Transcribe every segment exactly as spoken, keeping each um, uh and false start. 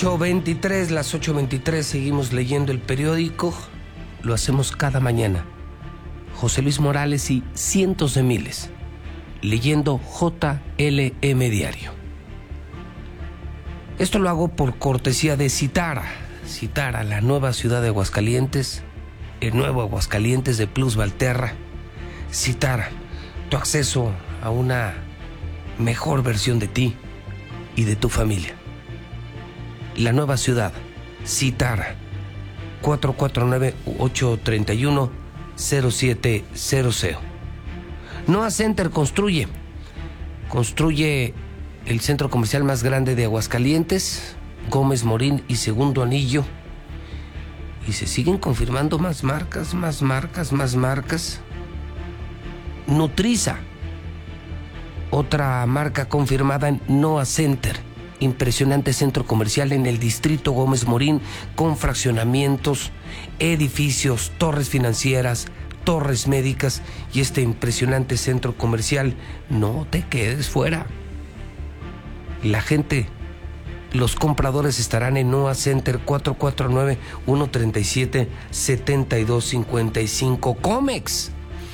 ocho veintitrés, las ocho veintitrés, seguimos leyendo el periódico. Lo hacemos cada mañana. José Luis Morales y cientos de miles leyendo J L M Diario. Esto lo hago por cortesía de Citara. Citara, la nueva ciudad de Aguascalientes, el nuevo Aguascalientes de Plus Valterra. Citara, tu acceso a una mejor versión de ti y de tu familia. La nueva ciudad, Citara, cuatro cuatro nueve, ocho tres uno, cero siete cero cero. Noa Center construye, construye el centro comercial más grande de Aguascalientes, Gómez Morín y Segundo Anillo. Y se siguen confirmando más marcas, más marcas, más marcas. Nutriza, otra marca confirmada en Noa Center. Impresionante centro comercial en el distrito Gómez Morín, con fraccionamientos, edificios, torres financieras, torres médicas y este impresionante centro comercial. No te quedes fuera. La gente, los compradores estarán en Noa Center, cuatro cuatro nueve, uno tres siete, siete dos cinco cinco. Comex,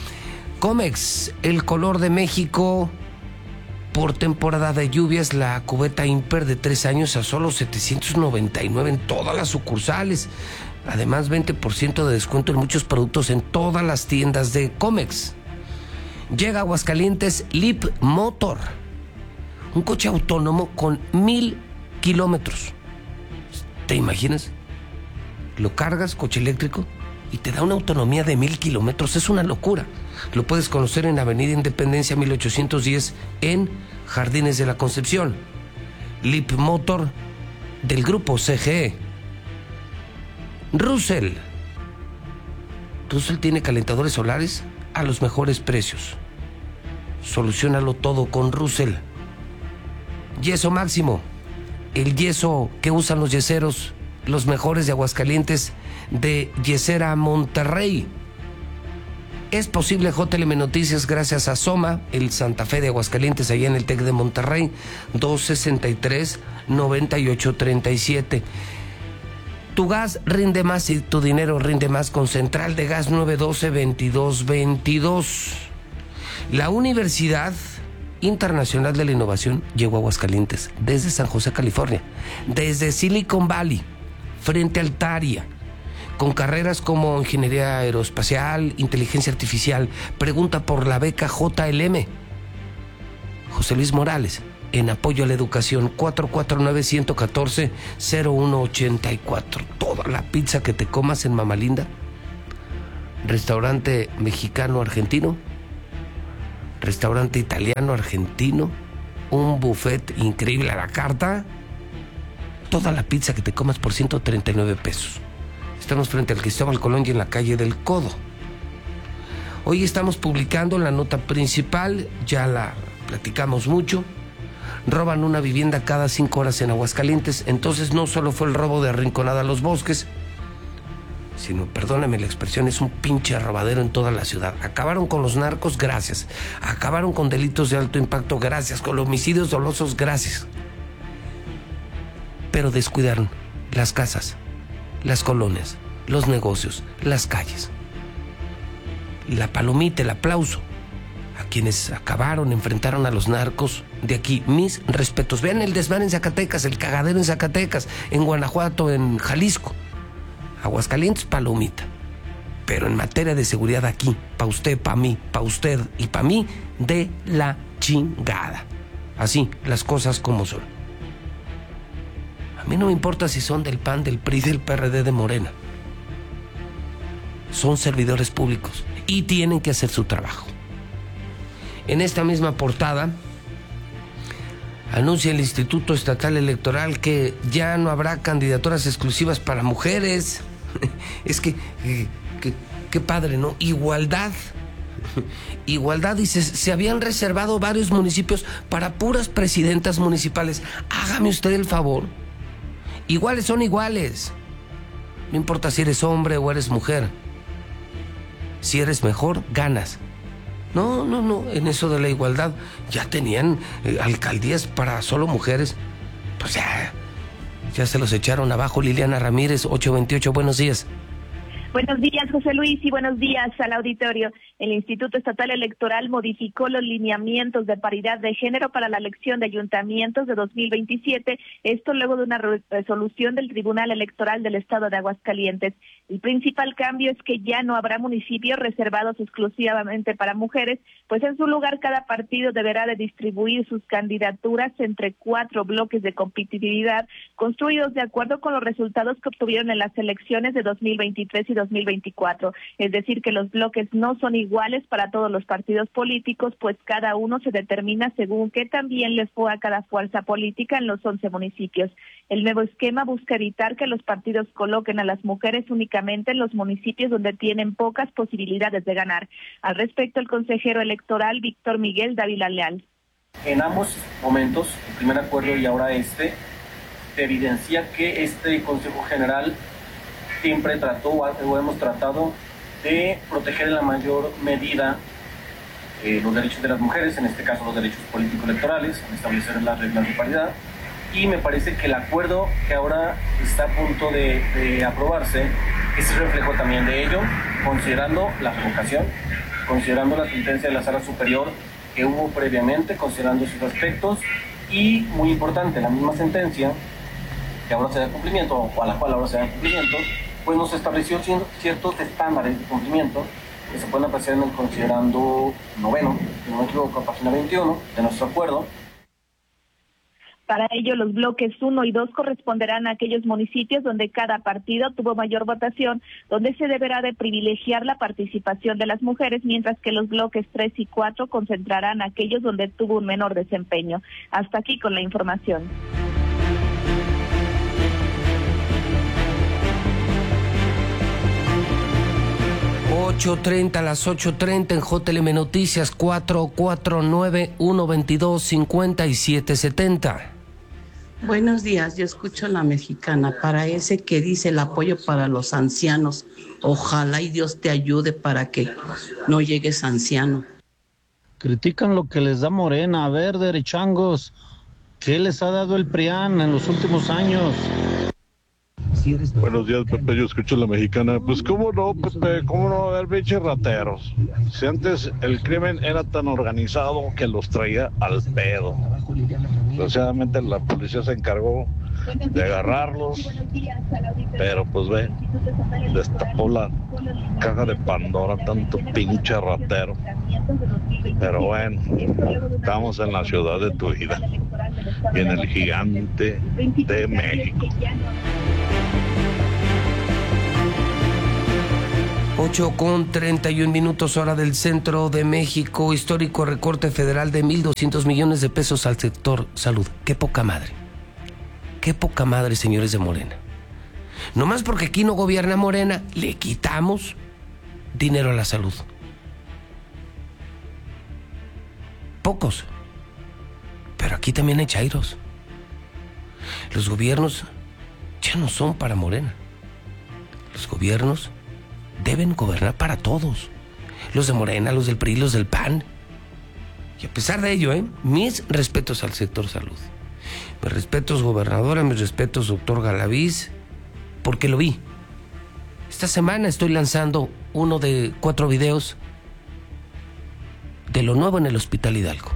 Comex, el color de México. Por temporada de lluvias, la cubeta Imper de tres años a solo setecientos noventa y nueve en todas las sucursales. Además, veinte por ciento de descuento en muchos productos en todas las tiendas de Comex. Llega a Aguascalientes Leap Motor, un coche autónomo con mil kilómetros. ¿Te imaginas? Lo cargas, coche eléctrico, y te da una autonomía de mil kilómetros. Es una locura. Lo puedes conocer en Avenida Independencia mil ochocientos diez en Jardines de la Concepción. Leap Motor del grupo C G E. Russell. Russell tiene calentadores solares a los mejores precios. Soluciónalo todo con Russell. Yeso Máximo, el yeso que usan los yeseros, los mejores de Aguascalientes, de Yesera Monterrey. Es posible J L M Noticias gracias a Soma, el Santa Fe de Aguascalientes, allá en el TEC de Monterrey, dos sesenta y tres, noventa y ocho treinta y siete. Tu gas rinde más y tu dinero rinde más con Central de Gas nueve uno dos, veintidós veintidós. La Universidad Internacional de la Innovación llegó a Aguascalientes desde San José, California, desde Silicon Valley, frente a Altaria, con carreras como Ingeniería Aeroespacial, Inteligencia Artificial. Pregunta por la beca J L M. José Luis Morales, en apoyo a la educación, cuatro cuatro nueve, uno uno cuatro, cero uno ocho cuatro. Toda la pizza que te comas en Mamalinda, restaurante mexicano-argentino, restaurante italiano-argentino, un buffet increíble a la carta. Toda la pizza que te comas por ciento treinta y nueve pesos. Estamos frente al Cristóbal Colón y en la calle del Codo. Hoy estamos publicando la nota principal, ya la platicamos mucho. Roban una vivienda cada cinco horas en Aguascalientes. Entonces no solo fue el robo de Arrinconada a Los Bosques, sino, perdóname la expresión, es un pinche robadero en toda la ciudad. Acabaron con los narcos, gracias. Acabaron con delitos de alto impacto, gracias. Con los homicidios dolosos, gracias. Pero descuidaron las casas, las colonias, los negocios, las calles. La palomita, el aplauso a quienes acabaron, enfrentaron a los narcos. De aquí, mis respetos. Vean el desván en Zacatecas, el cagadero en Zacatecas, en Guanajuato, en Jalisco. Aguascalientes, palomita. Pero en materia de seguridad aquí, pa' usted, pa' mí, pa' usted y pa' mí, de la chingada. Así, las cosas como son. A mí no me importa si son del P A N, del P R I, del P R D, de Morena. Son servidores públicos y tienen que hacer su trabajo. En esta misma portada anuncia el Instituto Estatal Electoral que ya no habrá candidaturas exclusivas para mujeres. Es que, que, que padre, ¿no? Igualdad. Igualdad, dice, se habían reservado varios municipios para puras presidentas municipales. Hágame usted el favor. Iguales son iguales. No importa si eres hombre o eres mujer. Si eres mejor, ganas. No, no, no, en eso de la igualdad ya tenían eh, alcaldías para solo mujeres. Pues ya, Ya se los echaron abajo. Liliana Ramírez, ocho veintiocho, buenos días. Buenos días, José Luis, y buenos días al auditorio. El Instituto Estatal Electoral modificó los lineamientos de paridad de género para la elección de ayuntamientos de dos mil veintisiete, esto luego de una resolución del Tribunal Electoral del Estado de Aguascalientes. El principal cambio es que ya no habrá municipios reservados exclusivamente para mujeres, pues en su lugar cada partido deberá de distribuir sus candidaturas entre cuatro bloques de competitividad construidos de acuerdo con los resultados que obtuvieron en las elecciones de dos mil veintitrés y dos mil veinticuatro, es decir, que los bloques no son iguales para todos los partidos políticos, pues cada uno se determina según qué también les fue a cada fuerza política en los once municipios. El nuevo esquema busca evitar que los partidos coloquen a las mujeres únicamente en los municipios donde tienen pocas posibilidades de ganar. Al respecto, el consejero electoral Víctor Miguel Dávila Leal. En ambos momentos, el primer acuerdo y ahora este, se evidencia que este Consejo General siempre trató o hemos tratado de proteger en la mayor medida eh, los derechos de las mujeres, en este caso los derechos político-electorales, al establecer las reglas de paridad, y me parece que el acuerdo que ahora está a punto de, de aprobarse es el reflejo también de ello, considerando la revocación, considerando la sentencia de la Sala Superior que hubo previamente, considerando sus aspectos, y muy importante, la misma sentencia que ahora se da cumplimiento, o a la cual ahora se da cumplimiento, pues nos estableció ciertos estándares de cumplimiento que se pueden apreciar en el considerando noveno, si no me equivoco, página veintiuno de nuestro acuerdo. Para ello, los bloques uno y dos corresponderán a aquellos municipios donde cada partido tuvo mayor votación, donde se deberá de privilegiar la participación de las mujeres, mientras que los bloques tres y cuatro concentrarán a aquellos donde tuvo un menor desempeño. Hasta aquí con la información. ocho treinta, a las ocho treinta en J L M Noticias, cuatro cuatro nueve, uno veintidós, cincuenta y siete setenta. Buenos días, yo escucho La Mexicana, para ese que dice el apoyo para los ancianos. Ojalá y Dios te ayude para que no llegues anciano. Critican lo que les da Morena. A ver, derechangos, ¿qué les ha dado el P R I A N en los últimos años? Buenos días, Pepe, yo escucho La Mexicana. Pues cómo no, Pepe, cómo no va a haber pinches rateros. Si antes el crimen era tan organizado que los traía al pedo. Desgraciadamente la policía se encargó de agarrarlos, pero pues ve, destapó la caja de Pandora, tanto pinche ratero. Pero bueno, estamos en la ciudad de tu vida y en el gigante de México. ocho con treinta y un minutos, hora del centro de México. Histórico recorte federal de mil doscientos millones de pesos al sector salud. Qué poca madre. Qué poca madre, señores de Morena. Nomás porque aquí no gobierna Morena, le quitamos dinero a la salud. Pocos. Pero aquí también hay chairos. Los gobiernos ya no son para Morena. Los gobiernos deben gobernar para todos. Los de Morena, los del P R I, los del P A N. Y a pesar de ello, ¿eh? mis respetos al sector salud. Mis respetos, gobernadora, mis respetos, doctor Galaviz, porque lo vi. Esta semana estoy lanzando uno de cuatro videos de lo nuevo en el Hospital Hidalgo.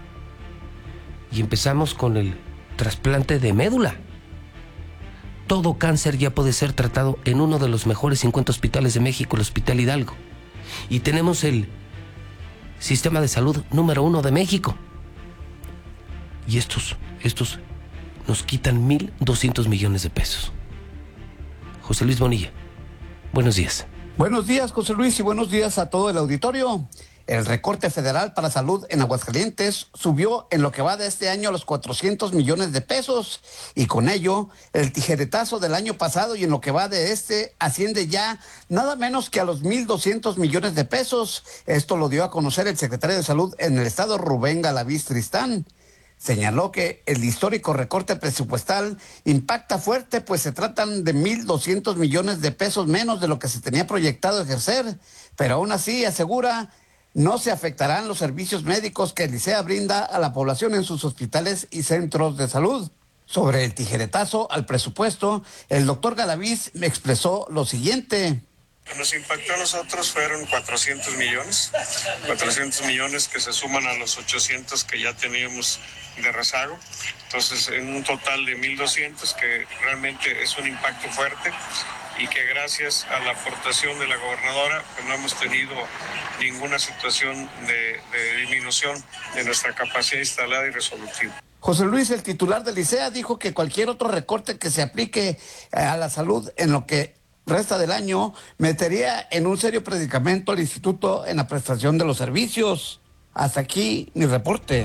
Y empezamos con el trasplante de médula. Todo cáncer ya puede ser tratado en uno de los mejores cincuenta hospitales de México, el Hospital Hidalgo. Y tenemos el sistema de salud número uno de México. Y estos, estos nos quitan mil doscientos millones de pesos. José Luis Bonilla, buenos días. Buenos días, José Luis, y buenos días a todo el auditorio. El recorte federal para salud en Aguascalientes subió en lo que va de este año a los cuatrocientos millones de pesos, y con ello el tijeretazo del año pasado y en lo que va de este asciende ya nada menos que a los mil doscientos millones de pesos. Esto lo dio a conocer el secretario de Salud en el estado, Rubén Galaviz Tristán. Señaló que el histórico recorte presupuestal impacta fuerte, pues se tratan de mil doscientos millones de pesos menos de lo que se tenía proyectado ejercer, pero aún así asegura no se afectarán los servicios médicos que el ISSSTE brinda a la población en sus hospitales y centros de salud. Sobre el tijeretazo al presupuesto, el doctor Galaviz me expresó lo siguiente. Nos impactó a nosotros fueron cuatrocientos millones, cuatrocientos millones que se suman a los ochocientos que ya teníamos de rezago. Entonces, en un total de mil doscientos, que realmente es un impacto fuerte y que gracias a la aportación de la gobernadora pues no hemos tenido ninguna situación de, de disminución de nuestra capacidad instalada y resolutiva. José Luis, el titular del Licea, dijo que cualquier otro recorte que se aplique a la salud en lo que resta del año metería en un serio predicamento al instituto en la prestación de los servicios. Hasta aquí mi reporte.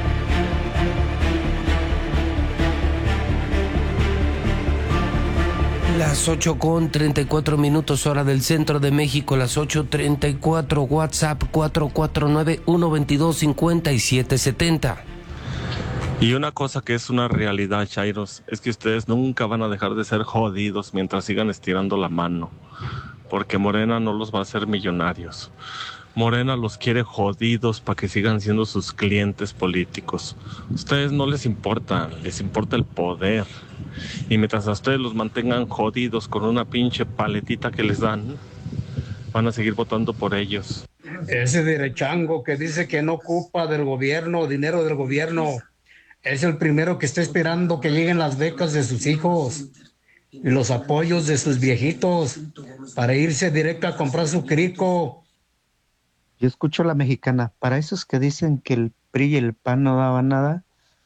Las ocho con treinta y cuatro minutos hora del centro de México, las ocho treinta y cuatro, WhatsApp cuatro cuatro nueve, uno dos dos, cinco siete siete cero. Y una cosa que es una realidad, Chairos, es que ustedes nunca van a dejar de ser jodidos mientras sigan estirando la mano, porque Morena no los va a hacer millonarios. Morena los quiere jodidos para que sigan siendo sus clientes políticos. Ustedes no les importa, les importa el poder. Y mientras a ustedes los mantengan jodidos con una pinche paletita que les dan, van a seguir votando por ellos. Ese derechango que dice que no ocupa del gobierno, dinero del gobierno, es el primero que está esperando que lleguen las becas de sus hijos y los apoyos de sus viejitos para irse directo a comprar su crico. Yo escucho a la mexicana. Para esos que dicen que el P R I y el P A N no daban nada,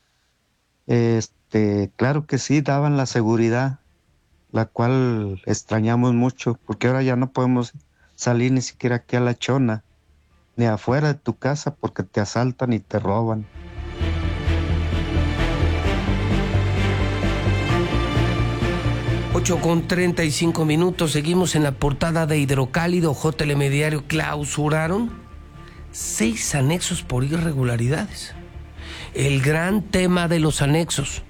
este, claro que sí, daban la seguridad, la cual extrañamos mucho, porque ahora ya no podemos salir ni siquiera aquí a la chona, ni afuera de tu casa, porque te asaltan y te roban. ocho con treinta y cinco minutos, seguimos en la portada de Hidrocálido. J Telemediario clausuraron seis anexos por irregularidades. El gran tema de los anexos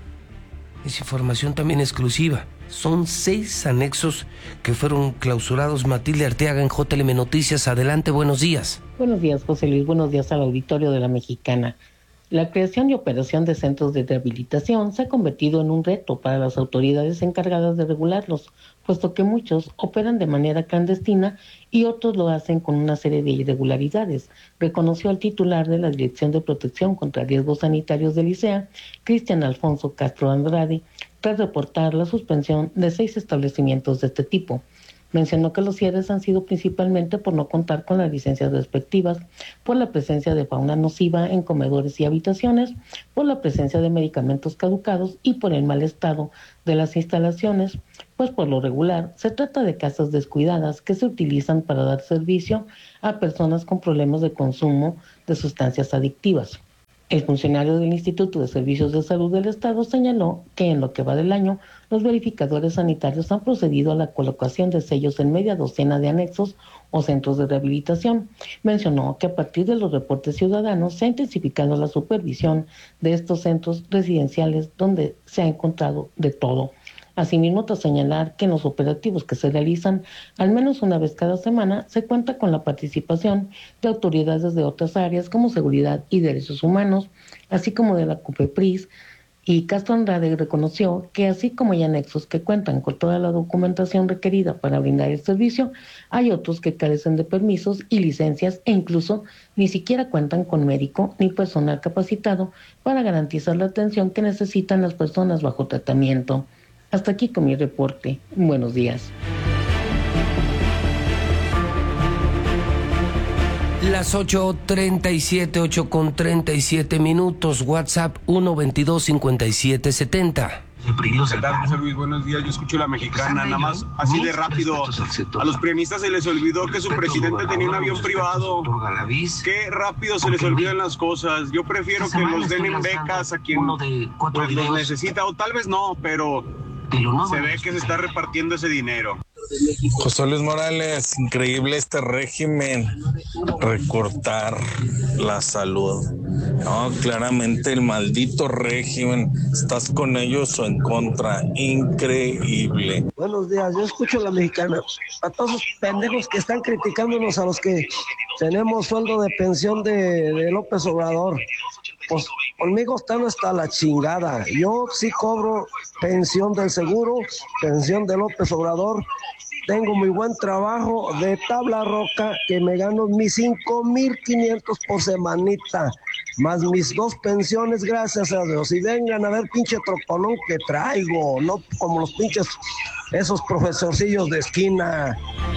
es información también exclusiva. Son seis anexos que fueron clausurados. Matilde Arteaga en J L M Noticias. Adelante, buenos días. Buenos días, José Luis. Buenos días al auditorio de La Mexicana. La creación y operación de centros de rehabilitación se ha convertido en un reto para las autoridades encargadas de regularlos, puesto que muchos operan de manera clandestina y otros lo hacen con una serie de irregularidades, reconoció el titular de la Dirección de Protección contra Riesgos Sanitarios del Licea, Cristian Alfonso Castro Andrade, tras reportar la suspensión de seis establecimientos de este tipo. Mencionó que los cierres han sido principalmente por no contar con las licencias respectivas, por la presencia de fauna nociva en comedores y habitaciones, por la presencia de medicamentos caducados y por el mal estado de las instalaciones, pues por lo regular se trata de casas descuidadas que se utilizan para dar servicio a personas con problemas de consumo de sustancias adictivas. El funcionario del Instituto de Servicios de Salud del Estado señaló que en lo que va del año, los verificadores sanitarios han procedido a la colocación de sellos en media docena de anexos o centros de rehabilitación. Mencionó que a partir de los reportes ciudadanos se ha intensificado la supervisión de estos centros residenciales donde se ha encontrado de todo. Asimismo, tras señalar que en los operativos que se realizan al menos una vez cada semana se cuenta con la participación de autoridades de otras áreas como seguridad y derechos humanos, así como de la COFEPRIS, y Castro Andrade reconoció que así como hay anexos que cuentan con toda la documentación requerida para brindar el servicio, hay otros que carecen de permisos y licencias e incluso ni siquiera cuentan con médico ni personal capacitado para garantizar la atención que necesitan las personas bajo tratamiento. Hasta aquí con mi reporte. Buenos días. Las ocho treinta y siete, ocho con treinta y siete minutos. WhatsApp uno veintidós cincuenta y siete setenta. ¿Qué tal, José Luis? Buenos días, yo escucho La Mexicana, nada más así de rápido. A los prianistas se les olvidó que su presidente tenía un avión privado. Qué rápido se les olvidan las cosas. Yo prefiero que los den en becas a quien pues, los necesita, o tal vez no, pero se ve que se está repartiendo ese dinero. José Luis Morales, increíble este régimen, recortar la salud. No, claramente el maldito régimen, ¿estás con ellos o en contra? Increíble. Buenos días, yo escucho La Mexicana. A todos los pendejos que están criticándonos a los que tenemos sueldo de pensión de, de López Obrador. pues conmigo están hasta la chingada. Yo sí cobro pensión del seguro, pensión de López Obrador. Tengo muy buen trabajo de tabla roca que me gano mis cinco mil quinientos por semanita, más mis dos pensiones, gracias a Dios. Y vengan a ver pinche troconón que traigo, no como los pinches, esos profesorcillos de esquina.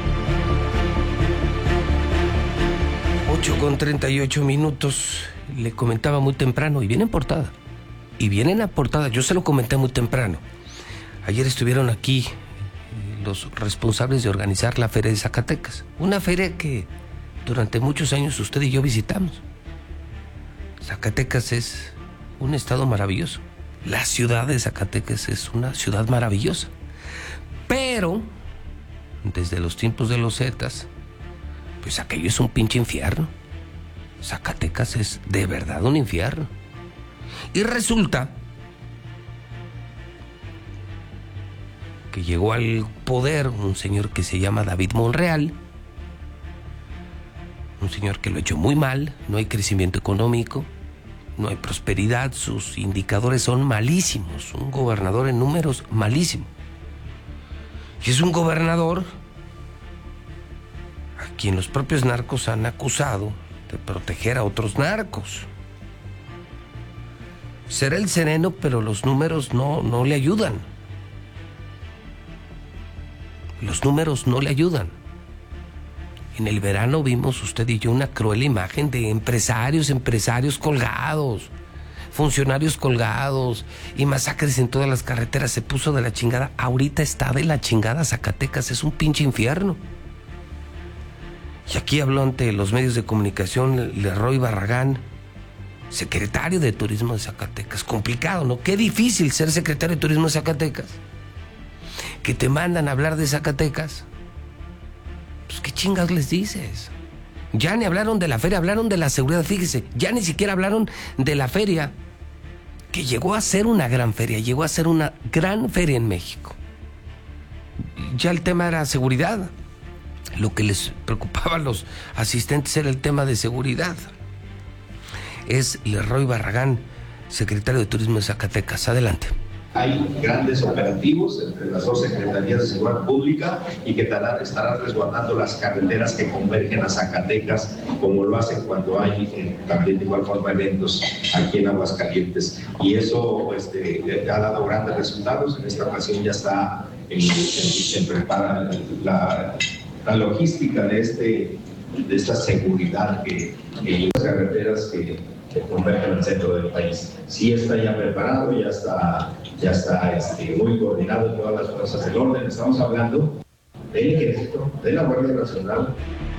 ocho con treinta y ocho minutos, le comentaba muy temprano, y viene en portada, y vienen a portada, yo se lo comenté muy temprano. Ayer estuvieron aquí los responsables de organizar la Feria de Zacatecas, una feria que durante muchos años usted y yo visitamos. Zacatecas es un estado maravilloso, la ciudad de Zacatecas es una ciudad maravillosa, pero desde los tiempos de los Zetas, pues aquello es un pinche infierno. Zacatecas es de verdad un infierno. Y resulta que llegó al poder un señor que se llama David Monreal, un señor que lo ha hecho muy mal, no hay crecimiento económico, no hay prosperidad, sus indicadores son malísimos, un gobernador en números malísimo. Y es un gobernador a quien los propios narcos han acusado de proteger a otros narcos. Será el sereno, pero los números no, no le ayudan. Los números no le ayudan. En el verano vimos usted y yo una cruel imagen de empresarios, empresarios colgados, funcionarios colgados y masacres en todas las carreteras. Se puso de la chingada. Ahorita está de la chingada Zacatecas, es un pinche infierno. Y aquí habló ante los medios de comunicación Leroy Barragán, secretario de Turismo de Zacatecas. Complicado, ¿no? Qué difícil ser secretario de Turismo de Zacatecas. Que te mandan a hablar de Zacatecas. Pues qué chingas les dices. Ya ni hablaron de la feria, hablaron de la seguridad. Fíjese, ya ni siquiera hablaron de la feria, que llegó a ser una gran feria, llegó a ser una gran feria en México. Ya el tema era seguridad. Lo que les preocupaba a los asistentes era el tema de seguridad. Es Leroy Barragán, secretario de Turismo de Zacatecas. Adelante. Hay grandes operativos entre las dos secretarías de Seguridad Pública y que estarán resguardando las carreteras que convergen a Zacatecas, como lo hacen cuando hay eh, también de igual forma eventos aquí en Aguascalientes. Y eso este, ha dado grandes resultados. En esta ocasión ya está en, en, en prepara la, la logística de, este, de esta seguridad que, que las carreteras que, que convergen al centro del país. Sí está ya preparado, ya está... ya está este, muy coordinado en todas las fuerzas del orden. Estamos hablando del Ejército, de la Guardia Nacional.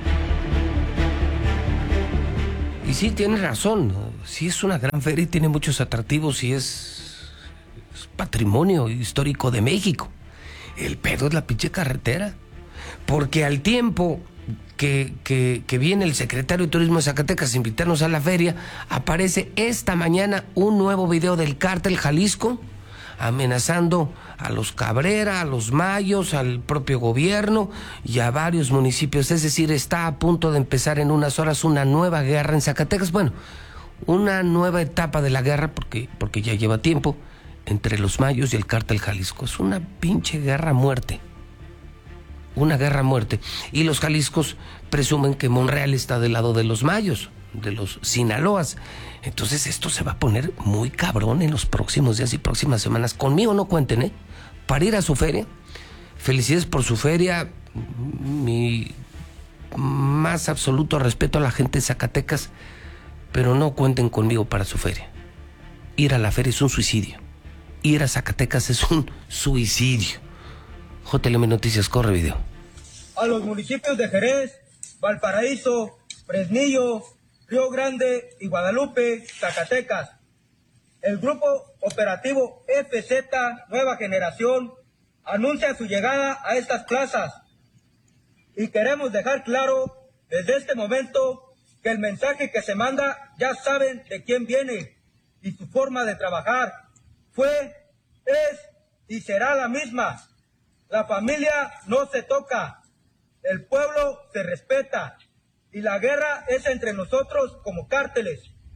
Y sí, tiene razón, sí es una gran feria y tiene muchos atractivos y es, es patrimonio histórico de México. El pedo es la pinche carretera, porque al tiempo que, que, que viene el secretario de Turismo de Zacatecas a invitarnos a la feria, aparece esta mañana un nuevo video del Cártel Jalisco amenazando a los Cabrera, a los Mayos, al propio gobierno y a varios municipios. Es decir, está a punto de empezar en unas horas una nueva guerra en Zacatecas. Bueno, una nueva etapa de la guerra, porque, porque ya lleva tiempo, entre los Mayos y el Cártel Jalisco. Es una pinche guerra a muerte. Una guerra a muerte. Y los Jaliscos presumen que Monreal está del lado de los Mayos, de los Sinaloas. Entonces esto se va a poner muy cabrón en los próximos días y próximas semanas. Conmigo no cuenten, ¿eh? Para ir a su feria. Felicidades por su feria. Mi más absoluto respeto a la gente de Zacatecas, pero no cuenten conmigo para su feria. Ir a la feria es un suicidio. Ir a Zacatecas es un suicidio. J L M Noticias, corre video. A los municipios de Jerez, Valparaíso, Fresnillo, Río Grande y Guadalupe, Zacatecas. El Grupo Operativo F Z Nueva Generación anuncia su llegada a estas plazas y queremos dejar claro desde este momento que el mensaje que se manda ya saben de quién viene y su forma de trabajar fue, es y será la misma. La familia no se toca, el pueblo se respeta y la guerra es entre nosotros como cárteles.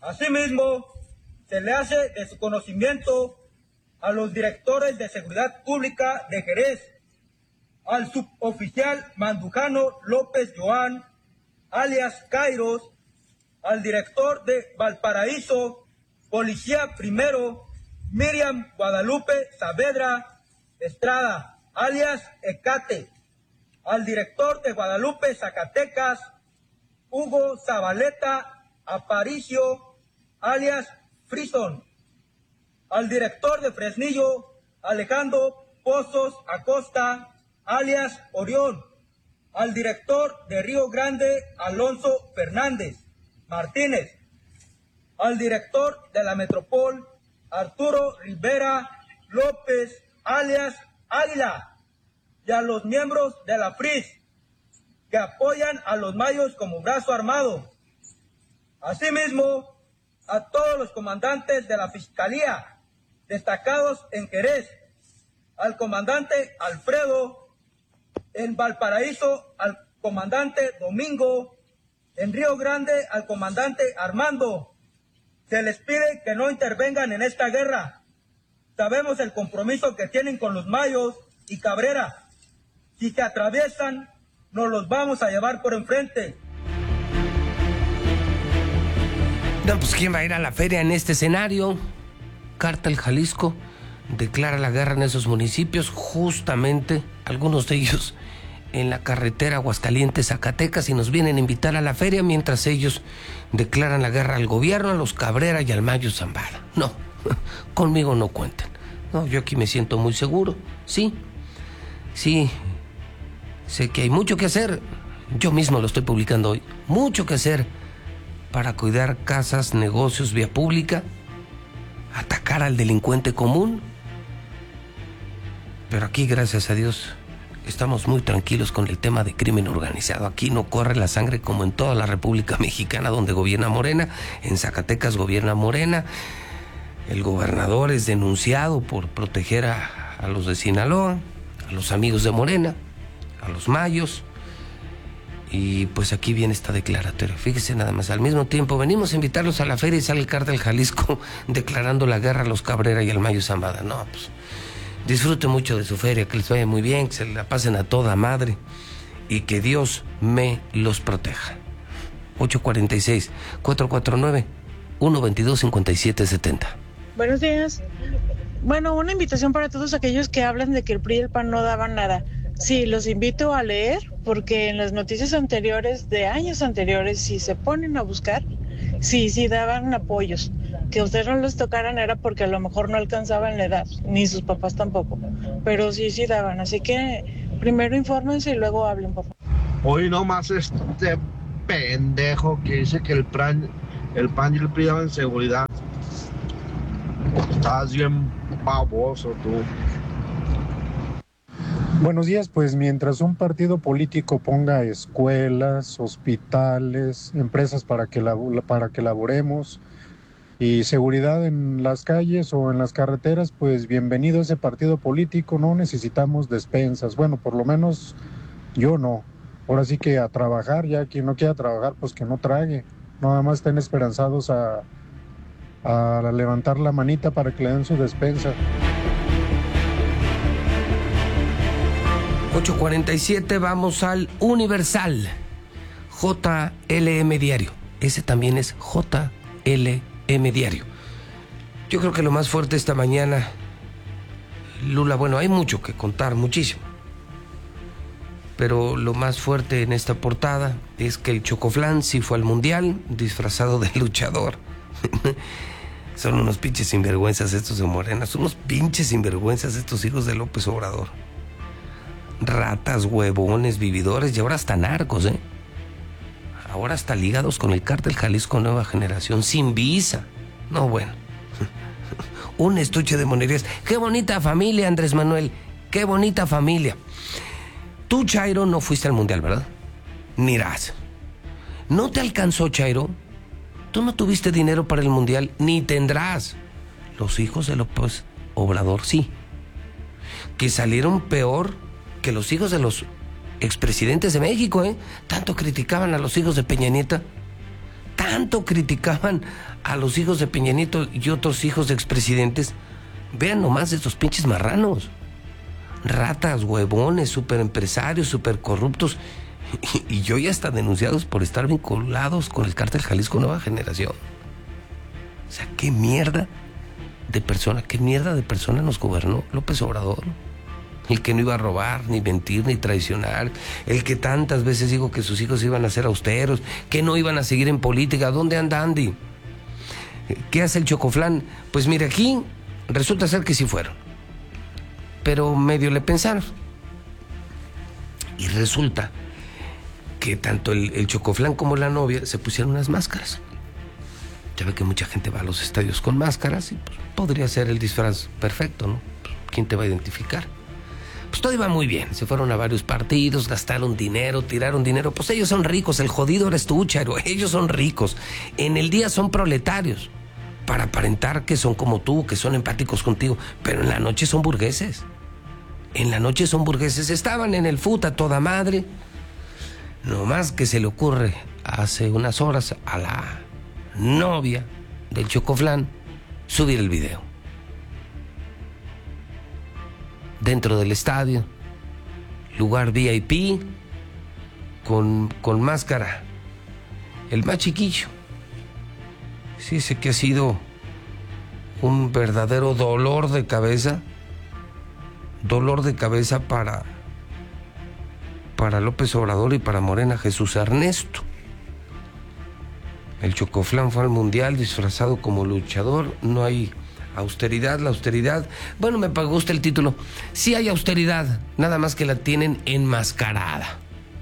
Asimismo, se le hace de su conocimiento a los directores de Seguridad Pública de Jerez, al suboficial Mandujano López Joan, alias Kairos, al director de Valparaíso, Policía Primero, Miriam Guadalupe Saavedra Estrada, alias Ecate, al director de Guadalupe Zacatecas, Hugo Zabaleta Aparicio, alias Frison, al director de Fresnillo, Alejandro Pozos Acosta, alias Orión, al director de Río Grande, Alonso Fernández Martínez, al director de la Metropol, Arturo Rivera López, alias Águila, y a los miembros de la F R I S que apoyan a los mayos como brazo armado. Asimismo, a todos los comandantes de la Fiscalía destacados en Jerez, al comandante Alfredo, en Valparaíso al comandante Domingo, en Río Grande al comandante Armando. Se les pide que no intervengan en esta guerra. Sabemos el compromiso que tienen con los mayos y Cabrera. Si se atraviesan, nos los vamos a llevar por enfrente. No, pues ¿quién va a ir a la feria en este escenario? Cártel Jalisco declara la guerra en esos municipios, justamente algunos de ellos en la carretera Aguascalientes-Zacatecas, y nos vienen a invitar a la feria mientras ellos declaran la guerra al gobierno, a los Cabrera y al Mayo Zambada. No, conmigo no cuenten. No, yo aquí me siento muy seguro. Sí, sí, sé que hay mucho que hacer. Yo mismo lo estoy publicando hoy. Mucho que hacer para cuidar casas, negocios, vía pública, atacar al delincuente común. Pero aquí, gracias a Dios, estamos muy tranquilos con el tema de crimen organizado. Aquí no corre la sangre como en toda la República Mexicana, donde gobierna Morena. En Zacatecas gobierna Morena. El gobernador es denunciado por proteger a, a los de Sinaloa, a los amigos de Morena, a los mayos. Y pues aquí viene esta declaratoria. Fíjese nada más, al mismo tiempo venimos a invitarlos a la feria y sale el Cártel Jalisco declarando la guerra a los Cabrera y al Mayo Zambada. No, pues disfruten mucho de su feria, que les vaya muy bien, que se la pasen a toda madre y que Dios me los proteja. ocho cuarenta y seis, cuatrocientos cuarenta y nueve, ciento veintidós, cincuenta y siete setenta. Buenos días. Bueno, una invitación para todos aquellos que hablan de que el P R I y el P A N no daban nada. Sí, los invito a leer, porque en las noticias anteriores, de años anteriores, si se ponen a buscar, sí, sí daban apoyos. Que a ustedes no les tocaran era porque a lo mejor no alcanzaban la edad, ni sus papás tampoco, pero sí, sí daban. Así que primero infórmense y luego hablen, por favor. Hoy nomás este pendejo que dice que el P R A N, el P A N y el P R I daban seguridad. Estás bien baboso tú. Buenos días, pues mientras un partido político ponga escuelas, hospitales, empresas para que, lab- para que laboremos y seguridad en las calles o en las carreteras, pues bienvenido ese partido político, no necesitamos despensas, bueno, por lo menos yo no. Ahora sí que a trabajar, ya quien no quiera trabajar, pues que no trague, nada más estén esperanzados a, a levantar la manita para que le den su despensa. ocho cuarenta y siete, vamos al Universal. J L M Diario. Ese también es J L M Diario. Yo creo que lo más fuerte esta mañana, Lula, bueno, hay mucho que contar, muchísimo. Pero lo más fuerte en esta portada es que el Chocoflán sí fue al Mundial disfrazado de luchador. Son unos pinches sinvergüenzas estos de Morena, son unos pinches sinvergüenzas estos hijos de López Obrador. Ratas, huevones, vividores y ahora hasta narcos, ¿eh? Ahora hasta ligados con el Cártel Jalisco Nueva Generación, sin visa. No, bueno. Un estuche de monerías. Qué bonita familia, Andrés Manuel. Qué bonita familia. Tú, Chairo, no fuiste al Mundial, ¿verdad? Ni irás. ¿No te alcanzó, Chairo? Tú no tuviste dinero para el Mundial, ni tendrás. Los hijos de López Obrador, sí. Que salieron peor que los hijos de los expresidentes de México, ¿eh? Tanto criticaban a los hijos de Peña Nieto. tanto criticaban a los hijos de Peña Nieto y otros hijos de expresidentes, vean nomás estos pinches marranos. Ratas, huevones, superempresarios, supercorruptos. Y, y yo ya están denunciados por estar vinculados con el cártel Jalisco Nueva Generación. O sea, qué mierda de persona, qué mierda de persona nos gobernó López Obrador. El que no iba a robar, ni mentir, ni traicionar. El que tantas veces dijo que sus hijos iban a ser austeros, que no iban a seguir en política. ¿Dónde anda Andy? ¿Qué hace el Chocoflán? Pues mire, aquí resulta ser que sí fueron. Pero medio le pensaron. Y resulta que tanto el, el Chocoflán como la novia se pusieron unas máscaras. Ya ve que mucha gente va a los estadios con máscaras y pues, podría ser el disfraz perfecto, ¿no? ¿Quién te va a identificar? Pues todo iba muy bien, se fueron a varios partidos, gastaron dinero, tiraron dinero, pues ellos son ricos, el jodido eres tú, Chairo, ellos son ricos, en el día son proletarios, para aparentar que son como tú, que son empáticos contigo, pero en la noche son burgueses, en la noche son burgueses, estaban en el fut a toda madre, nomás que se le ocurre hace unas horas a la novia del Chocoflán subir el video. Dentro del estadio, lugar V I P, con, con máscara, el más chiquillo. Sí, sé que ha sido un verdadero dolor de cabeza, dolor de cabeza para, para López Obrador y para Morena Jesús Ernesto. El Chocoflán fue al Mundial disfrazado como luchador, no hay austeridad, la austeridad, bueno, me pagó usted el título, sí hay austeridad, nada más que la tienen enmascarada.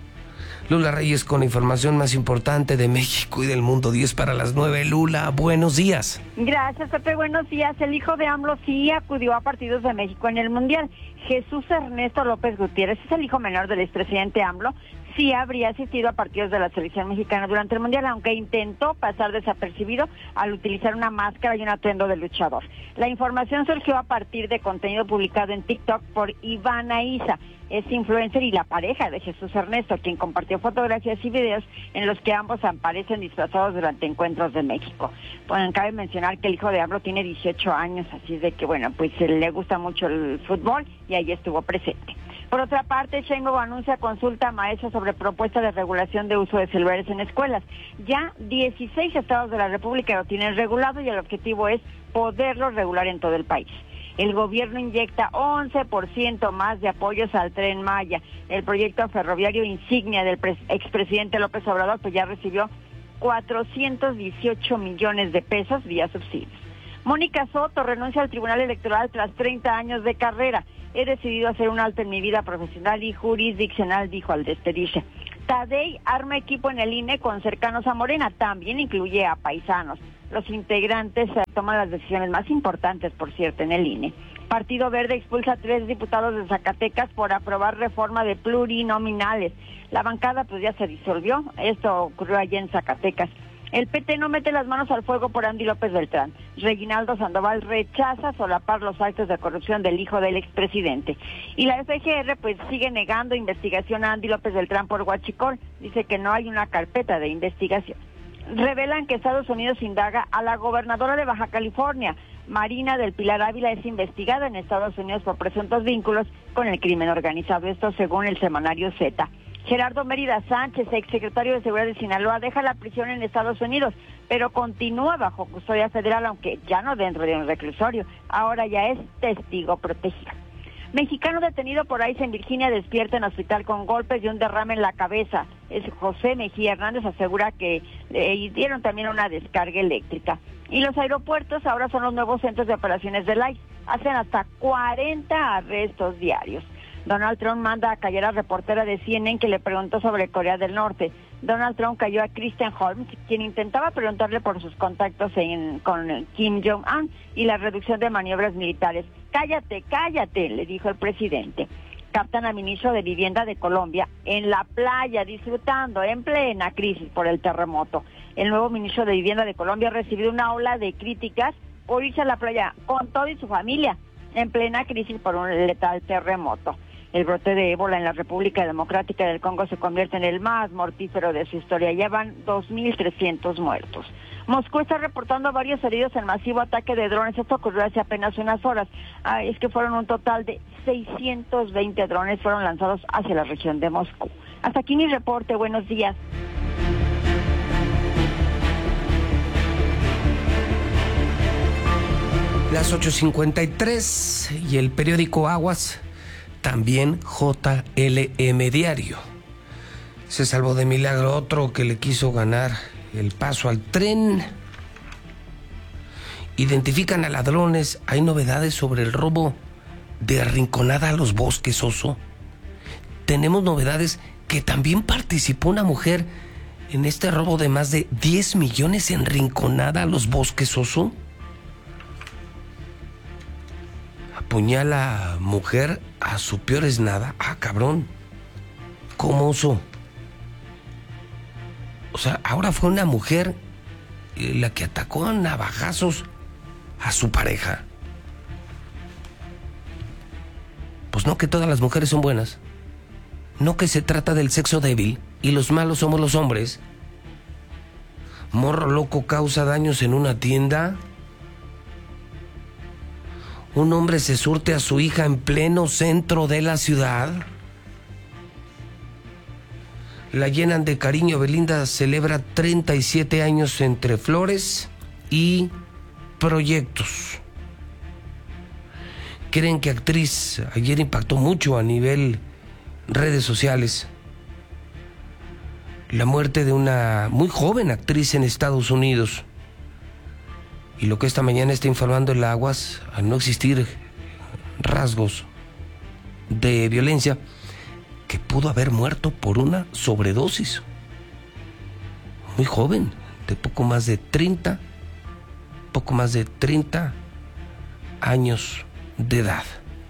Lula Reyes con la información más importante de México y del mundo, diez para las nueve. Lula, buenos días. Gracias, Pepe, buenos días. El hijo de AMLO sí acudió a partidos de México en el Mundial. Jesús Ernesto López Gutiérrez es el hijo menor del expresidente AMLO. Sí habría asistido a partidos de la selección mexicana durante el Mundial, aunque intentó pasar desapercibido al utilizar una máscara y un atuendo de luchador. La información surgió a partir de contenido publicado en TikTok por Ivana Isa, es influencer y la pareja de Jesús Ernesto, quien compartió fotografías y videos en los que ambos aparecen disfrazados durante encuentros de México. Bueno, cabe mencionar que el hijo de AMLO tiene dieciocho años, así de que, bueno, pues le gusta mucho el fútbol y ahí estuvo presente. Por otra parte, Sheinbaum anuncia consulta a maestros sobre propuesta de regulación de uso de celulares en escuelas. Ya dieciséis estados de la República lo tienen regulado y el objetivo es poderlo regular en todo el país. El gobierno inyecta once por ciento más de apoyos al Tren Maya. El proyecto ferroviario insignia del expresidente López Obrador pues ya recibió cuatrocientos dieciocho millones de pesos vía subsidios. Mónica Soto renuncia al Tribunal Electoral tras treinta años de carrera. He decidido hacer un alto en mi vida profesional y jurisdiccional, dijo al despedirse. Tadei arma equipo en el I N E con cercanos a Morena, también incluye a paisanos. Los integrantes eh, toman las decisiones más importantes, por cierto, en el I N E. Partido Verde expulsa a tres diputados de Zacatecas por aprobar reforma de plurinominales. La bancada pues ya se disolvió, esto ocurrió allá en Zacatecas. El P T no mete las manos al fuego por Andy López Beltrán. Reginaldo Sandoval rechaza solapar los actos de corrupción del hijo del expresidente. Y la F G R pues sigue negando investigación a Andy López Beltrán por huachicol. Dice que no hay una carpeta de investigación. Revelan que Estados Unidos indaga a la gobernadora de Baja California. Marina del Pilar Ávila es investigada en Estados Unidos por presuntos vínculos con el crimen organizado. Esto según el semanario Z. Gerardo Mérida Sánchez, exsecretario de Seguridad de Sinaloa, deja la prisión en Estados Unidos, pero continúa bajo custodia federal, aunque ya no dentro de un reclusorio. Ahora ya es testigo protegido. Mexicano detenido por ICE en Virginia despierta en hospital con golpes y un derrame en la cabeza. Es José Mejía Hernández, asegura que le dieron también una descarga eléctrica. Y los aeropuertos ahora son los nuevos centros de operaciones del ICE. Hacen hasta cuarenta arrestos diarios. Donald Trump manda a callar a reportera de C N N que le preguntó sobre Corea del Norte. Donald Trump cayó a Christian Holmes, quien intentaba preguntarle por sus contactos en, con Kim Jong-un y la reducción de maniobras militares. Cállate, cállate, le dijo el presidente. Captan al ministro de Vivienda de Colombia en la playa, disfrutando en plena crisis por el terremoto. El nuevo ministro de Vivienda de Colombia ha recibido una ola de críticas por irse a la playa con todo y su familia en plena crisis por un letal terremoto. El brote de ébola en la República Democrática del Congo se convierte en el más mortífero de su historia. Ya van dos mil trescientos muertos. Moscú está reportando varios heridos en masivo ataque de drones. Esto ocurrió hace apenas unas horas. Ah, es que fueron un total de seiscientos veinte drones fueron lanzados hacia la región de Moscú. Hasta aquí mi reporte. Buenos días. Las ocho cincuenta y tres y el periódico Aguas, también J L M Diario. Se salvó de milagro otro que le quiso ganar el paso al tren. Identifican a ladrones. Hay novedades sobre el robo de Rinconada a Los Bosques, Oso. Tenemos novedades que también participó una mujer en este robo de más de diez millones en Rinconada a Los Bosques, Oso. Apuñala mujer a su peor es nada. Ah, cabrón. ¿Cómo, Oso? O sea, ahora fue una mujer la que atacó a navajazos a su pareja. Pues no que todas las mujeres son buenas. No que se trata del sexo débil y los malos somos los hombres. Morro loco causa daños en una tienda. Un hombre se surte a su hija en pleno centro de la ciudad. La llenan de cariño. Belinda celebra treinta y siete años entre flores y proyectos. Creen que actriz ayer impactó mucho a nivel redes sociales. La muerte de una muy joven actriz en Estados Unidos. Y lo que esta mañana está informando el Aguas, al no existir rasgos de violencia, que pudo haber muerto por una sobredosis. Muy joven, de poco más de treinta, poco más de treinta años de edad.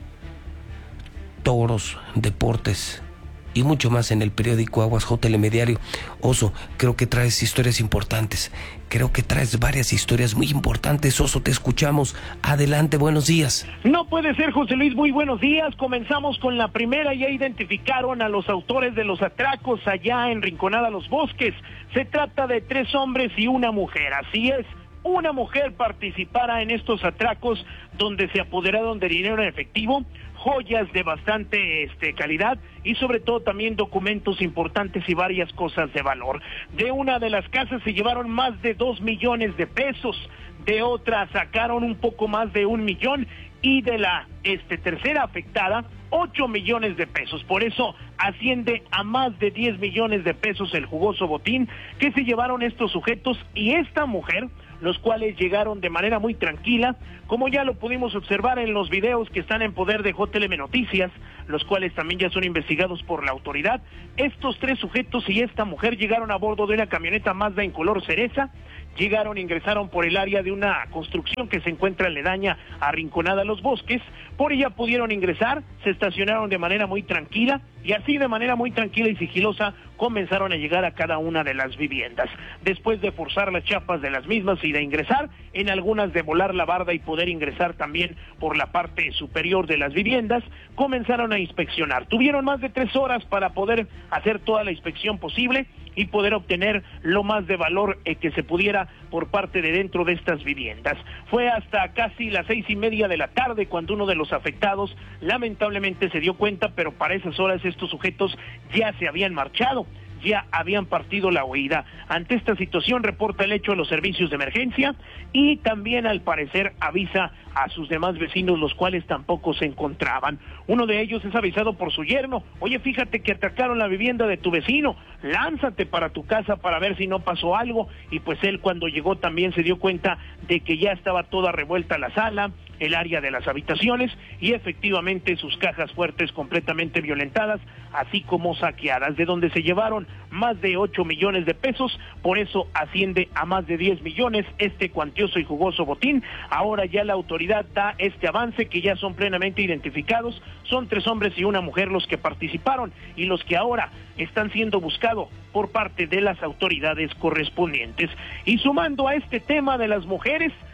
Toros, deportes y mucho más en el periódico Aguas J L M Diario. Oso, creo que traes historias importantes. Creo que traes varias historias muy importantes. Oso, te escuchamos. Adelante, buenos días. No puede ser, José Luis, muy buenos días. Comenzamos con la primera. Ya identificaron a los autores de los atracos allá en Rinconada Los Bosques. Se trata de tres hombres y una mujer. Así es. Una mujer participara en estos atracos donde se apoderaron de dinero en efectivo, joyas de bastante este, calidad y sobre todo también documentos importantes y varias cosas de valor. De una de las casas se llevaron más de dos millones de pesos, de otra sacaron un poco más de un millón y de la este, tercera afectada, ocho millones de pesos. Por eso asciende a más de diez millones de pesos el jugoso botín que se llevaron estos sujetos y esta mujer, los cuales llegaron de manera muy tranquila, como ya lo pudimos observar en los videos que están en poder de J L M Noticias, los cuales también ya son investigados por la autoridad. Estos tres sujetos y esta mujer llegaron a bordo de una camioneta Mazda en color cereza, llegaron, ingresaron por el área de una construcción que se encuentra aledaña a Rinconada Los Bosques, por ella pudieron ingresar, se estacionaron de manera muy tranquila y así de manera muy tranquila y sigilosa comenzaron a llegar a cada una de las viviendas. Después de forzar las chapas de las mismas y de ingresar, en algunas de volar la barda y poder ingresar también por la parte superior de las viviendas, comenzaron a inspeccionar. Tuvieron más de tres horas para poder hacer toda la inspección posible y poder obtener lo más de valor eh, que se pudiera por parte de dentro de estas viviendas. Fue hasta casi las seis y media de la tarde cuando uno de los afectados lamentablemente se dio cuenta, pero para esas horas estos sujetos ya se habían marchado, ya habían partido la huida. Ante esta situación reporta el hecho a los servicios de emergencia y también al parecer avisa a sus demás vecinos, los cuales tampoco se encontraban. Uno de ellos es avisado por su yerno: oye, fíjate que atacaron la vivienda de tu vecino, lánzate para tu casa para ver si no pasó algo. Y pues él, cuando llegó, también se dio cuenta de que ya estaba toda revuelta la sala, el área de las habitaciones y efectivamente sus cajas fuertes completamente violentadas, así como saqueadas, de donde se llevaron más de ocho millones de pesos. Por eso asciende a más de diez millones este cuantioso y jugoso botín. Ahora ya la autoridad da este avance, que ya son plenamente identificados. Son tres hombres y una mujer los que participaron y los que ahora están siendo buscados por parte de las autoridades correspondientes. Y sumando a este tema de las mujeres,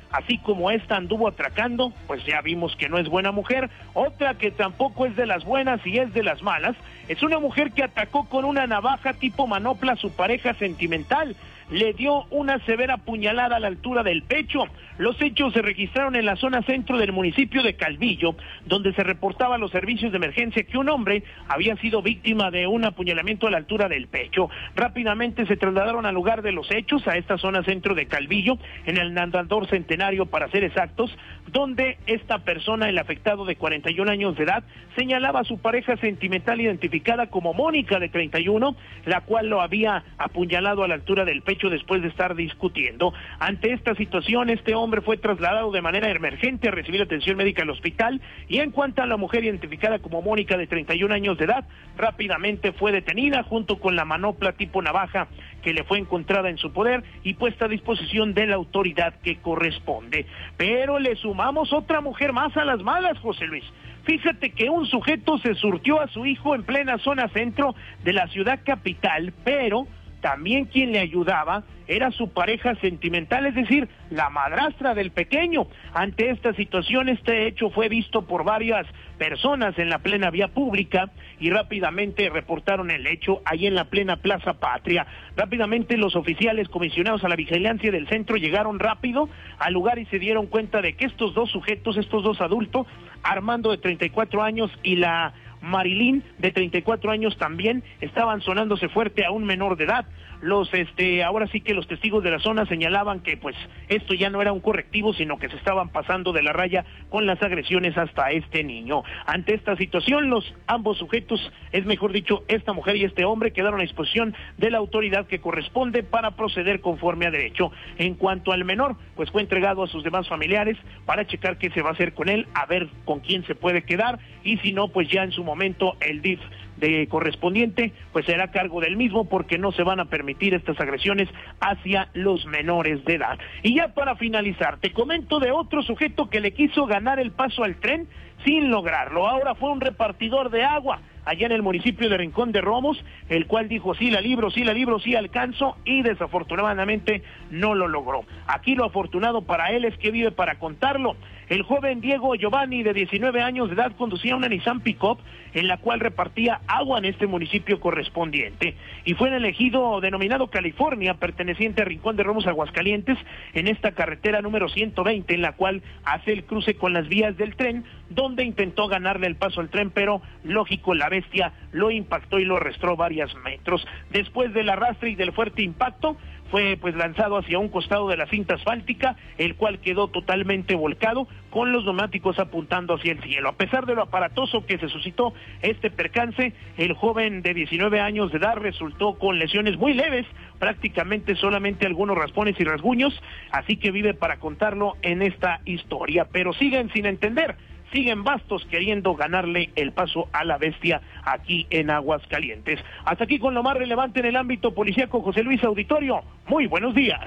así como esta anduvo atracando, pues ya vimos que no es buena mujer. Otra que tampoco es de las buenas y es de las malas, es una mujer que atacó con una navaja tipo manopla a su pareja sentimental. Le dio una severa puñalada a la altura del pecho. Los hechos se registraron en la zona centro del municipio de Calvillo, donde se reportaba a los servicios de emergencia que un hombre había sido víctima de un apuñalamiento a la altura del pecho. Rápidamente se trasladaron al lugar de los hechos, a esta zona centro de Calvillo, en el Andador Centenario para ser exactos, donde esta persona, el afectado de cuarenta y un años de edad, señalaba a su pareja sentimental identificada como Mónica, de treinta y uno, la cual lo había apuñalado a la altura del pecho después de estar discutiendo. Ante esta situación, este hombre fue trasladado de manera emergente a recibir atención médica al hospital, y en cuanto a la mujer identificada como Mónica, de treinta y un años de edad, rápidamente fue detenida junto con la manopla tipo navaja que le fue encontrada en su poder y puesta a disposición de la autoridad que corresponde. Pero le sumamos otra mujer más a las malas, José Luis. Fíjate que un sujeto se surtió a su hijo en plena zona centro de la ciudad capital, pero también quien le ayudaba era su pareja sentimental, es decir, la madrastra del pequeño. Ante esta situación, este hecho fue visto por varias personas en la plena vía pública y rápidamente reportaron el hecho ahí en la plena Plaza Patria. Rápidamente los oficiales comisionados a la vigilancia del centro llegaron rápido al lugar y se dieron cuenta de que estos dos sujetos, estos dos adultos, Armando de treinta y cuatro años y la Marilyn de treinta y cuatro años, también estaban sonándose fuerte a un menor de edad. Los este ahora sí que los testigos de la zona señalaban que pues esto ya no era un correctivo, sino que se estaban pasando de la raya con las agresiones hasta este niño. Ante esta situación, los ambos sujetos, es mejor dicho, esta mujer y este hombre, quedaron a disposición de la autoridad que corresponde para proceder conforme a derecho. En cuanto al menor, pues fue entregado a sus demás familiares para checar qué se va a hacer con él, a ver con quién se puede quedar, y si no, pues ya en su momento el D I F de correspondiente pues será cargo del mismo, porque no se van a permitir estas agresiones hacia los menores de edad. Y ya para finalizar, te comento de otro sujeto que le quiso ganar el paso al tren sin lograrlo. Ahora fue un repartidor de agua allá en el municipio de Rincón de Romos, el cual dijo sí la libro, sí la libro, sí alcanzo, y desafortunadamente no lo logró. Aquí lo afortunado para él es que vive para contarlo. El joven Diego Giovanni, de diecinueve años de edad, conducía una Nissan Pickup en la cual repartía agua en este municipio correspondiente, y fue en el ejido denominado California, perteneciente a Rincón de Romos, Aguascalientes, en esta carretera número ciento veinte, en la cual hace el cruce con las vías del tren, donde intentó ganarle el paso al tren, pero lógico, la bestia lo impactó y lo arrastró varios metros. Después del arrastre y del fuerte impacto, fue pues lanzado hacia un costado de la cinta asfáltica, el cual quedó totalmente volcado, con los neumáticos apuntando hacia el cielo. A pesar de lo aparatoso que se suscitó este percance, el joven de diecinueve años de edad resultó con lesiones muy leves, prácticamente solamente algunos raspones y rasguños, así que vive para contarlo en esta historia. Pero siguen sin entender, siguen bastos queriendo ganarle el paso a la bestia aquí en Aguascalientes. Hasta aquí con lo más relevante en el ámbito policíaco. José Luis, auditorio, muy buenos días.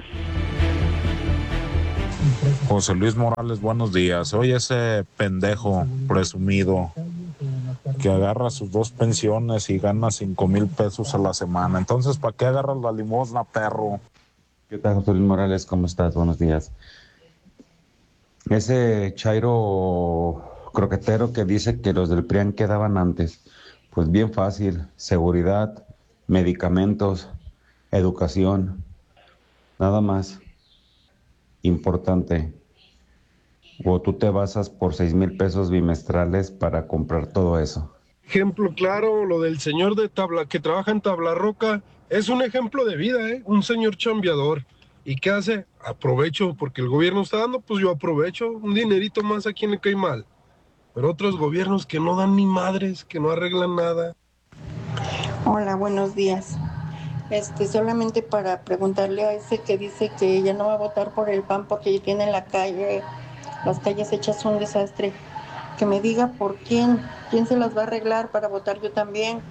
José Luis Morales, buenos días. Oye, ese pendejo presumido que agarra sus dos pensiones y gana cinco mil pesos a la semana. Entonces, ¿para qué agarras la limosna, perro? ¿Qué tal, José Luis Morales? ¿Cómo estás? Buenos días. Ese chairo croquetero que dice que los del P R I A N quedaban antes, pues bien fácil: seguridad, medicamentos, educación, nada más importante. O tú te basas por seis mil pesos bimestrales para comprar todo eso. Ejemplo claro, lo del señor de tabla que trabaja en Tablarroca, es un ejemplo de vida, ¿eh? Un señor chambeador. ¿Y qué hace? Aprovecho, porque el gobierno está dando, pues yo aprovecho un dinerito más a quien le cae mal. Pero otros gobiernos que no dan ni madres, que no arreglan nada. Hola, buenos días. Este, solamente para preguntarle a ese que dice que ya no va a votar por el P A N porque ya tiene la calle, las calles hechas un desastre, que me diga por quién, quién se las va a arreglar para votar yo también.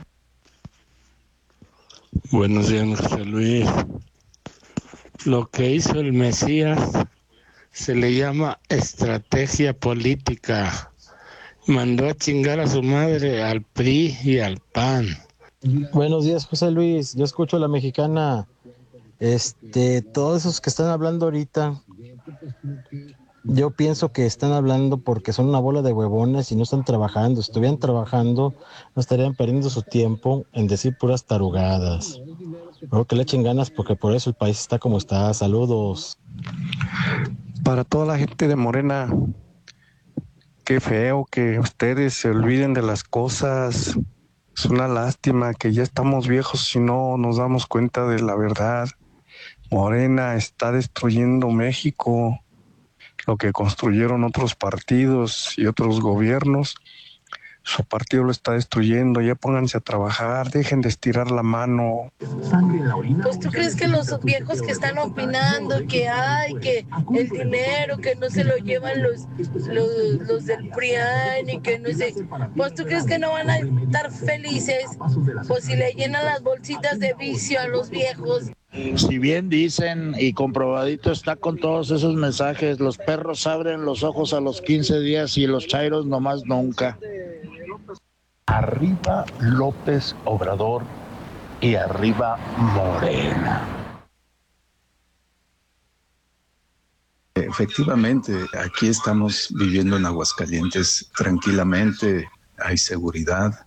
Buenos días, José Luis. Lo que hizo el Mesías se le llama estrategia política. Mandó a chingar a su madre al P R I y al P A N. Buenos días, José Luis. Yo escucho La Mexicana. Este, todos esos que están hablando ahorita, Yo pienso que están hablando porque son una bola de huevones y no están trabajando. Si estuvieran trabajando, no estarían perdiendo su tiempo en decir puras tarugadas. Luego que le echen ganas porque por eso el país está como está. Saludos. Para toda la gente de Morena, qué feo que ustedes se olviden de las cosas. Es una lástima que ya estamos viejos y no nos damos cuenta de la verdad. Morena está destruyendo México. Lo que construyeron otros partidos y otros gobiernos, su partido lo está destruyendo. Ya pónganse a trabajar, dejen de estirar la mano. Pues tú crees que los viejos que están opinando que hay, que el dinero, que no se lo llevan los, los, los del P R I A N y que no sé, pues tú crees que no van a estar felices, pues si le llenan las bolsitas de vicio a los viejos. Si bien dicen y comprobadito está con todos esos mensajes, los perros abren los ojos a los quince días y los chairos nomás nunca. Arriba López Obrador y arriba Morena. Efectivamente, aquí estamos viviendo en Aguascalientes tranquilamente, hay seguridad,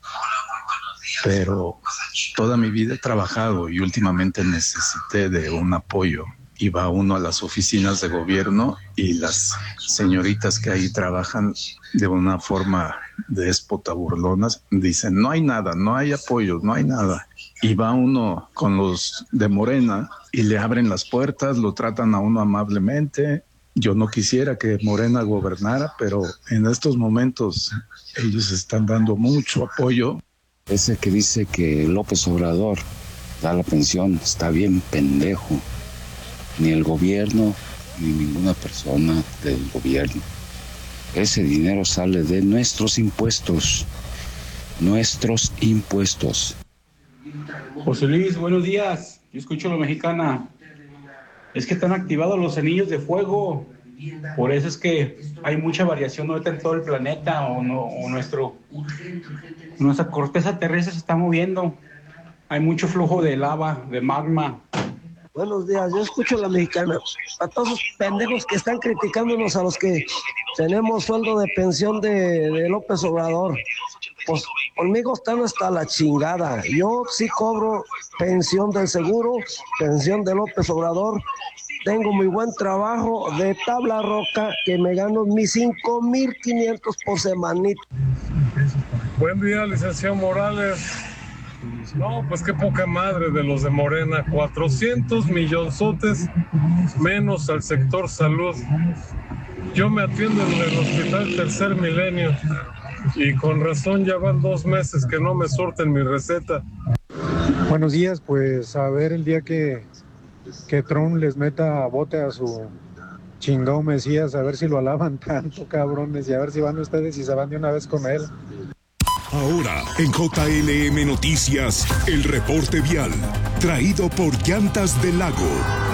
pero toda mi vida he trabajado y últimamente necesité de un apoyo. Iba uno a las oficinas de gobierno y las señoritas que ahí trabajan de una forma déspota, burlonas, dicen no hay nada, no hay apoyo, no hay nada. Y va uno con los de Morena y le abren las puertas, lo tratan a uno amablemente. Yo no quisiera que Morena gobernara, pero en estos momentos ellos están dando mucho apoyo. Ese que dice que López Obrador da la pensión está bien pendejo. Ni el gobierno, ni ninguna persona del gobierno. Ese dinero sale de nuestros impuestos. Nuestros impuestos. José Luis, buenos días. Yo escucho a la mexicana. Es que están activados los anillos de fuego. Por eso es que hay mucha variación ahorita en todo el planeta, o, no, o nuestro, nuestra corteza terrestre se está moviendo. Hay mucho flujo de lava, de magma. Buenos días, yo escucho a la mexicana. A todos esos pendejos que están criticándonos a los que tenemos sueldo de pensión de, de López Obrador. Pues conmigo están hasta la chingada. Yo sí cobro pensión del seguro, pensión de López Obrador. Tengo muy buen trabajo de tabla roca que me gano mis cinco mil quinientos por semanita. Buen día, licenciado Morales. No, pues qué poca madre de los de Morena. cuatrocientos millonzotes menos al sector salud. Yo me atiendo en el hospital Tercer Milenio y con razón ya van dos meses que no me surten mi receta. Buenos días, pues a ver el día que, que Trump les meta bote a su chingón Mesías, a ver si lo alaban tanto, cabrones, y a ver si van ustedes y se van de una vez con él. Ahora, en J L M Noticias, el reporte vial, traído por Llantas del Lago.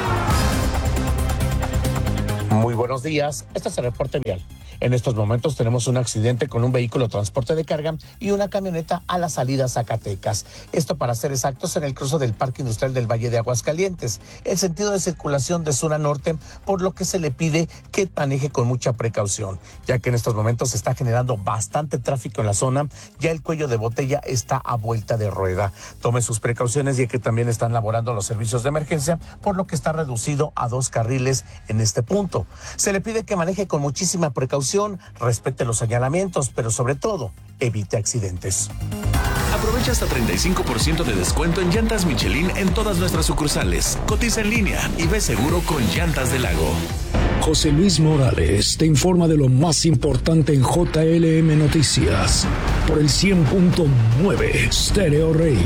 Muy buenos días, este es el reporte vial. En estos momentos tenemos un accidente con un vehículo transporte de carga y una camioneta a la salida a Zacatecas. Esto, para ser exactos, en el cruce del Parque Industrial del Valle de Aguascalientes. El sentido de circulación de sur a norte, por lo que se le pide que maneje con mucha precaución, ya que en estos momentos se está generando bastante tráfico en la zona. Ya el cuello de botella está a vuelta de rueda. Tome sus precauciones, ya que también están laborando los servicios de emergencia, por lo que está reducido a dos carriles en este punto. Se le pide que maneje con muchísima precaución, respete los señalamientos, pero sobre todo, evite accidentes. Aprovecha hasta treinta y cinco por ciento de descuento en llantas Michelin en todas nuestras sucursales. Cotiza en línea y ve seguro con Llantas del Lago. José Luis Morales te informa de lo más importante en J L M Noticias por el cien punto nueve Stereo Rey.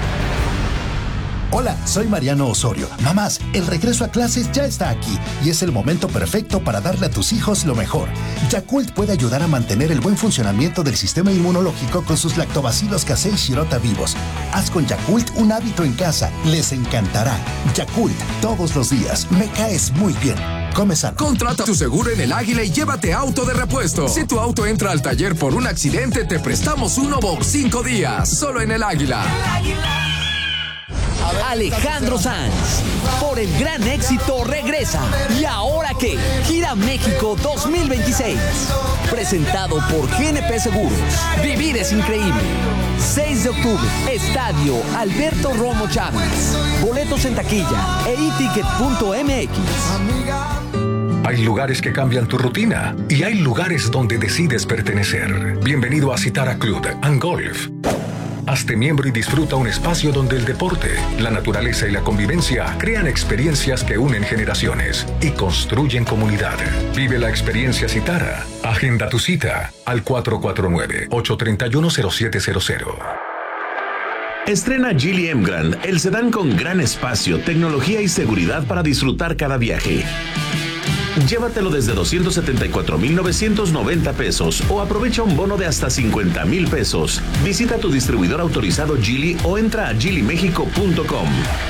Hola, soy Mariano Osorio. Mamás, el regreso a clases ya está aquí y es el momento perfecto para darle a tus hijos lo mejor. Yakult puede ayudar a mantener el buen funcionamiento del sistema inmunológico con sus lactobacilos casei shirota vivos. Haz con Yakult un hábito en casa. Les encantará. Yakult, todos los días. Me caes muy bien. Come sano. Contrata tu seguro en El Águila y llévate auto de repuesto. Si tu auto entra al taller por un accidente, te prestamos uno por cinco días. Solo en El Águila. El Águila. Alejandro Sanz. Por el gran éxito regresa. ¿Y ahora qué? Gira México dos mil veintiséis. Presentado por G N P Seguros. Vivir es increíble. seis de octubre. Estadio Alberto Romo Chávez. Boletos en taquilla e i ticket punto m x. Hay lugares que cambian tu rutina y hay lugares donde decides pertenecer. Bienvenido a Citara Club and Golf. Hazte miembro y disfruta un espacio donde el deporte, la naturaleza y la convivencia crean experiencias que unen generaciones y construyen comunidad. Vive la experiencia Citara. Agenda tu cita al cuatro cuatro nueve, ocho tres uno, cero siete cero cero. Estrena Geely Emgrand, el sedán con gran espacio, tecnología y seguridad para disfrutar cada viaje. Llévatelo desde doscientos setenta y cuatro mil novecientos noventa pesos o aprovecha un bono de hasta cincuenta mil pesos. Visita tu distribuidor autorizado Geely o entra a geely mexico punto com.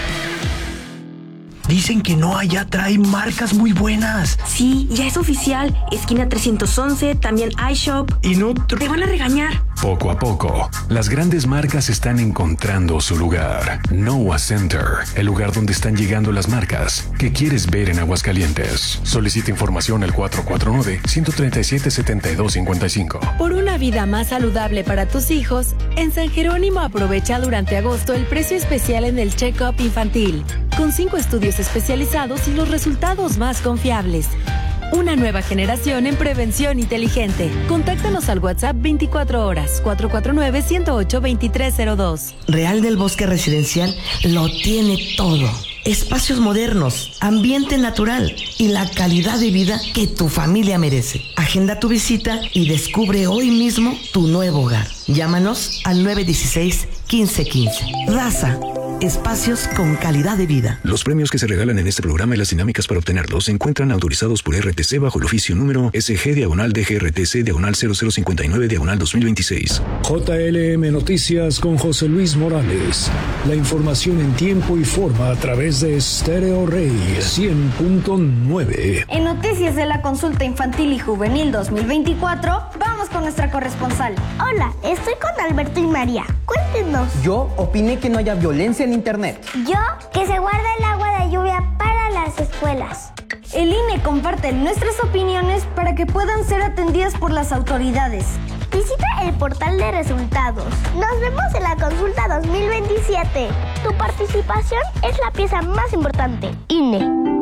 Dicen que no, allá trae marcas muy buenas. Sí, ya es oficial. Esquina trescientos once, también iShop. Y no... Te van a regañar. Poco a poco, las grandes marcas están encontrando su lugar. Noah Center, el lugar donde están llegando las marcas que quieres ver en Aguascalientes. Solicita información al cuatro cuatro nueve, uno tres siete, siete dos cinco cinco. Por una vida más saludable para tus hijos, en San Jerónimo aprovecha durante agosto el precio especial en el check-up infantil, con cinco estudios especializados y los resultados más confiables. Una nueva generación en prevención inteligente. Contáctanos al WhatsApp veinticuatro horas, cuatro cuatro nueve, uno cero ocho, dos tres cero dos. Real del Bosque Residencial lo tiene todo. Espacios modernos, ambiente natural y la calidad de vida que tu familia merece. Agenda tu visita y descubre hoy mismo tu nuevo hogar. Llámanos al nueve uno seis, uno cinco uno cinco. Raza. Espacios con calidad de vida. Los premios que se regalan en este programa y las dinámicas para obtenerlos se encuentran autorizados por R T C bajo el oficio número S G diagonal D G R T C diagonal cero cero cincuenta y nueve diagonal dos mil veintiséis. J L M Noticias con José Luis Morales. La información en tiempo y forma a través de Stereo Rey cien punto nueve. En Noticias de la Consulta Infantil y Juvenil dos mil veinticuatro, vamos con nuestra corresponsal. Hola, estoy con Alberto y María. Cuéntenos. Yo opiné que no haya violencia en Internet. Yo, que se guarda el agua de lluvia para las escuelas. El I N E comparte nuestras opiniones para que puedan ser atendidas por las autoridades. Visita el portal de resultados. Nos vemos en la consulta dos mil veintisiete. Tu participación es la pieza más importante. I N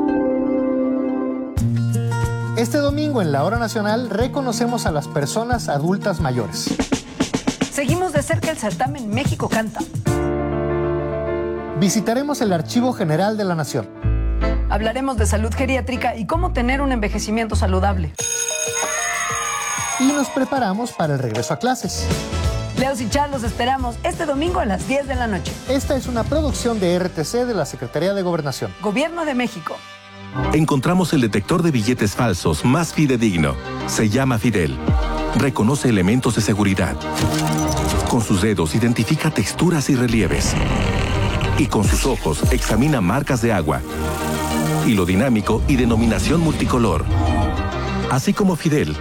E. Este domingo en la Hora Nacional reconocemos a las personas adultas mayores. Seguimos de cerca el certamen México Canta. Visitaremos el Archivo General de la Nación. Hablaremos de salud geriátrica y cómo tener un envejecimiento saludable. Y nos preparamos para el regreso a clases. Leos y Char los esperamos este domingo a las diez de la noche. Esta es una producción de R T C de la Secretaría de Gobernación. Gobierno de México. Encontramos el detector de billetes falsos más fidedigno. Se llama Fidel. Reconoce elementos de seguridad. Con sus dedos identifica texturas y relieves. Y con sus ojos examina marcas de agua, hilo dinámico y denominación multicolor. Así como Fidel,